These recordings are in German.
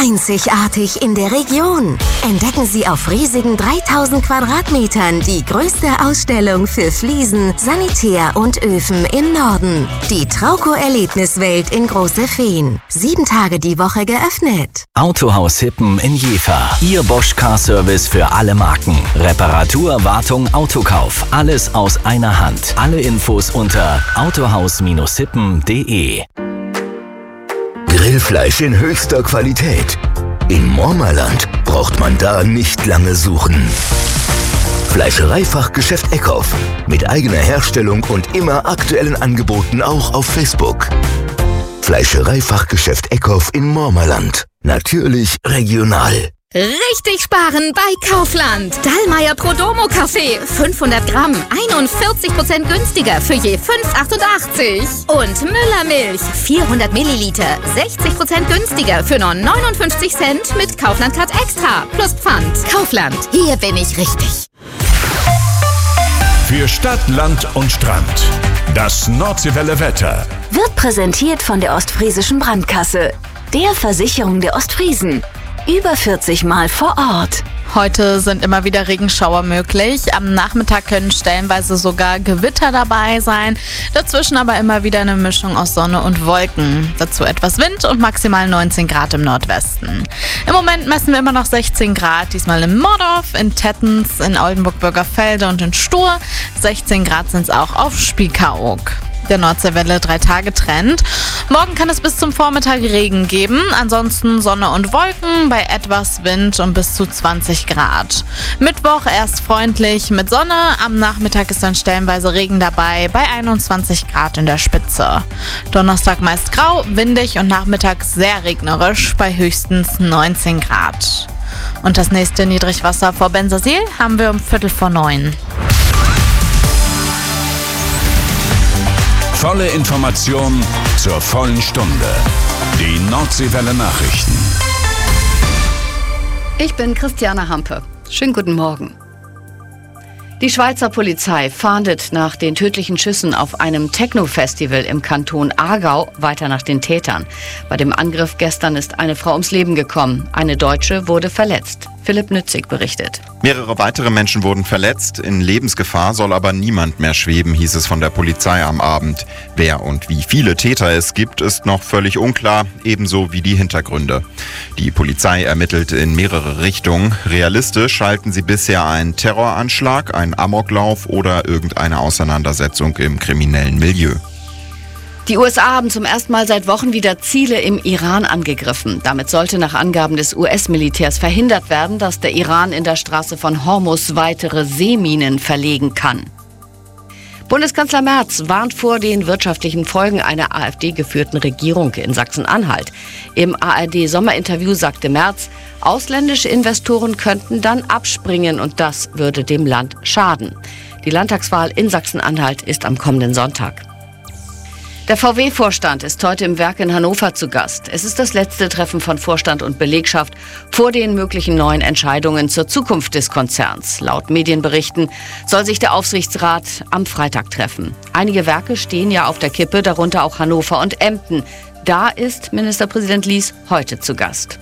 Einzigartig in der Region. Entdecken Sie auf riesigen 3000 Quadratmetern die größte Ausstellung für Fliesen, Sanitär und Öfen im Norden. Die Trauco-Erlebniswelt in Große Feen. 7 Tage die Woche geöffnet. Autohaus Hippen in Jever. Ihr Bosch Car Service für alle Marken. Reparatur, Wartung, Autokauf. Alles aus einer Hand. Alle Infos unter autohaus-hippen.de. Grillfleisch in höchster Qualität. In Mormerland braucht man da nicht lange suchen. Fleischereifachgeschäft Eckhoff. Mit eigener Herstellung und immer aktuellen Angeboten auch auf Facebook. Fleischereifachgeschäft Eckhoff in Mormerland. Natürlich regional. Richtig sparen bei Kaufland. Dallmayr Prodomo Kaffee, 500 Gramm, 41% günstiger für je 5,88. Und Müller Milch, 400 Milliliter, 60% günstiger für nur 59 Cent mit Kaufland Card Extra plus Pfand. Kaufland, hier bin ich richtig. Für Stadt, Land und Strand. Das Nordseewelle Wetter wird präsentiert von der Ostfriesischen Brandkasse, der Versicherung der Ostfriesen. Über 40 Mal vor Ort. Heute sind immer wieder Regenschauer möglich. Am Nachmittag können stellenweise sogar Gewitter dabei sein. Dazwischen aber immer wieder eine Mischung aus Sonne und Wolken. Dazu etwas Wind und maximal 19 Grad im Nordwesten. Im Moment messen wir immer noch 16 Grad. Diesmal in Mordorf, in Tettens, in Oldenburg-Bürgerfelde und in Stur. 16 Grad sind es auch auf Spiekeroog. Der Nordseewelle 3-Tage-Trend. Morgen kann es bis zum Vormittag Regen geben, ansonsten Sonne und Wolken bei etwas Wind und bis zu 20 Grad. Mittwoch erst freundlich mit Sonne, am Nachmittag ist dann stellenweise Regen dabei bei 21 Grad in der Spitze. Donnerstag meist grau, windig und nachmittags sehr regnerisch bei höchstens 19 Grad. Und das nächste Niedrigwasser vor Bensersiel haben wir um 8:45. Volle Information zur vollen Stunde. Die Nordseewelle Nachrichten. Ich bin Christiane Hampe. Schönen guten Morgen. Die Schweizer Polizei fahndet nach den tödlichen Schüssen auf einem Techno-Festival im Kanton Aargau weiter nach den Tätern. Bei dem Angriff gestern ist eine Frau ums Leben gekommen. Eine Deutsche wurde verletzt. Philipp Nützig berichtet. Mehrere weitere Menschen wurden verletzt. In Lebensgefahr soll aber niemand mehr schweben, hieß es von der Polizei am Abend. Wer und wie viele Täter es gibt, ist noch völlig unklar, ebenso wie die Hintergründe. Die Polizei ermittelt in mehrere Richtungen. Realistisch halten sie bisher einen Terroranschlag, einen Amoklauf oder irgendeine Auseinandersetzung im kriminellen Milieu. Die USA haben zum ersten Mal seit Wochen wieder Ziele im Iran angegriffen. Damit sollte nach Angaben des US-Militärs verhindert werden, dass der Iran in der Straße von Hormuz weitere Seeminen verlegen kann. Bundeskanzler Merz warnt vor den wirtschaftlichen Folgen einer AfD-geführten Regierung in Sachsen-Anhalt. Im ARD-Sommerinterview sagte Merz, ausländische Investoren könnten dann abspringen und das würde dem Land schaden. Die Landtagswahl in Sachsen-Anhalt ist am kommenden Sonntag. Der VW-Vorstand ist heute im Werk in Hannover zu Gast. Es ist das letzte Treffen von Vorstand und Belegschaft vor den möglichen neuen Entscheidungen zur Zukunft des Konzerns. Laut Medienberichten soll sich der Aufsichtsrat am Freitag treffen. Einige Werke stehen ja auf der Kippe, darunter auch Hannover und Emden. Da ist Ministerpräsident Lies heute zu Gast.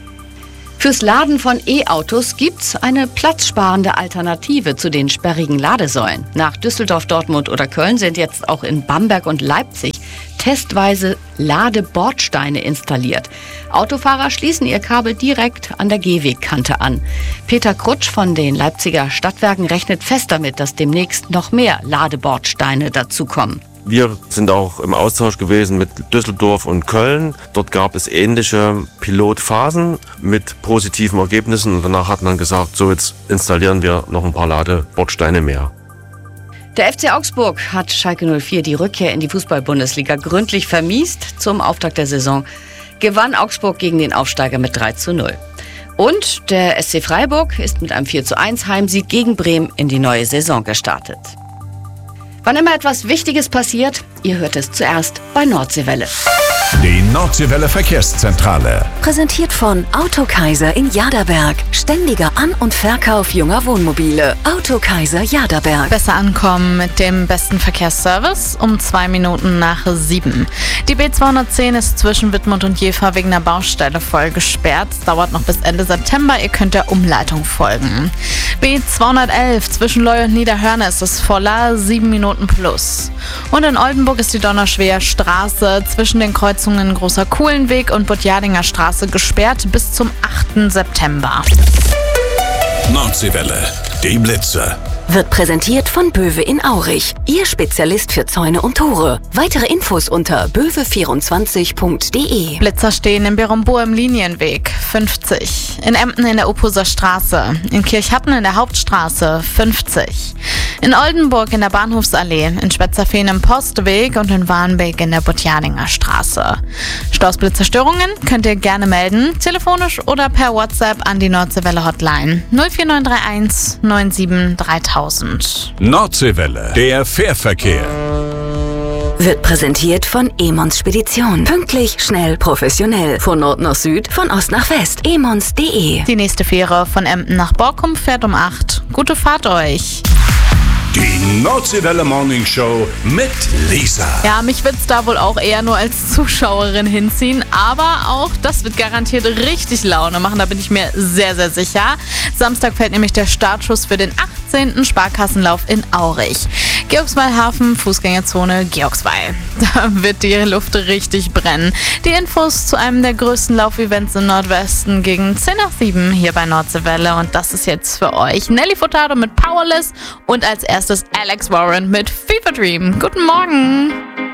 Fürs Laden von E-Autos gibt's eine platzsparende Alternative zu den sperrigen Ladesäulen. Nach Düsseldorf, Dortmund oder Köln sind jetzt auch in Bamberg und Leipzig testweise Ladebordsteine installiert. Autofahrer schließen ihr Kabel direkt an der Gehwegkante an. Peter Krutsch von den Leipziger Stadtwerken rechnet fest damit, dass demnächst noch mehr Ladebordsteine dazukommen. Wir sind auch im Austausch gewesen mit Düsseldorf und Köln. Dort gab es ähnliche Pilotphasen mit positiven Ergebnissen. Und danach hat man gesagt, so jetzt installieren wir noch ein paar Ladebordsteine mehr. Der FC Augsburg hat Schalke 04 die Rückkehr in die Fußball-Bundesliga gründlich vermiest. Zum Auftakt der Saison gewann Augsburg gegen den Aufsteiger mit 3:0. Und der SC Freiburg ist mit einem 4:1 Heimsieg gegen Bremen in die neue Saison gestartet. Wann immer etwas Wichtiges passiert, ihr hört es zuerst bei Nordseewelle. Die Nordseewelle Verkehrszentrale. Präsentiert von Autokaiser in Jaderberg. Ständiger An- und Verkauf junger Wohnmobile. Autokaiser Jaderberg. Besser ankommen mit dem besten Verkehrsservice um 2 Minuten nach 7. Die B210 ist zwischen Wittmund und Jever wegen der Baustelle voll gesperrt. Es dauert noch bis Ende September. Ihr könnt der Umleitung folgen. B211 zwischen Leu und Niederhörne ist es voller, 7 Minuten plus. Und in Oldenburg ist die Donnerschwer Straße zwischen den Kreuzungen Großer Kuhlenweg und Budjadinger Straße gesperrt bis zum 8. September. Nordseewelle, die Blitze. Wird präsentiert von Böwe in Aurich. Ihr Spezialist für Zäune und Tore. Weitere Infos unter böwe24.de. Blitzer stehen in Berumbour im Linienweg 50. In Emden in der Uphuser Straße. In Kirchhatten in der Hauptstraße 50. In Oldenburg in der Bahnhofsallee. In Spetzerfehn im Postweg und in Warnbeek in der Budjadinger Straße. Stausblitzerstörungen könnt ihr gerne melden. Telefonisch oder per WhatsApp an die Nordseewelle Hotline 04931 97 3000. Nordseewelle, der Fährverkehr. Wird präsentiert von Emons Spedition. Pünktlich, schnell, professionell. Von Nord nach Süd, von Ost nach West. emons.de. Die nächste Fähre von Emden nach Borkum fährt um 8. Gute Fahrt euch. Die Nordseewelle Morning Show mit Lisa. Ja, mich wird's da wohl auch eher nur als Zuschauerin hinziehen, aber auch das wird garantiert richtig Laune machen, da bin ich mir sehr, sehr sicher. Samstag fällt nämlich der Startschuss für den 18. Sparkassenlauf in Aurich. Georgswallhafen, Fußgängerzone Georgswall. Da wird die Luft richtig brennen. Die Infos zu einem der größten Laufevents im Nordwesten gegen 10 nach 7 hier bei Nordseewelle. Und das ist jetzt für euch Nelly Furtado mit Powerless und als erstes Alex Warren mit Fever Dream. Guten Morgen!